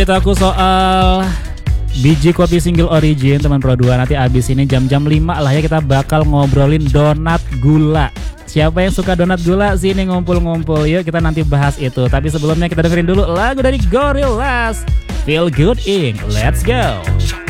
Cerita aku soal biji kopi single origin teman Pro 2. Nanti abis ini jam-jam 5 lah ya kita bakal ngobrolin donat gula. Siapa yang suka donat gula? Sini ngumpul-ngumpul. Yuk kita nanti bahas itu. Tapi sebelumnya kita dengerin dulu lagu dari Gorillaz, Feel Good Inc. Let's go.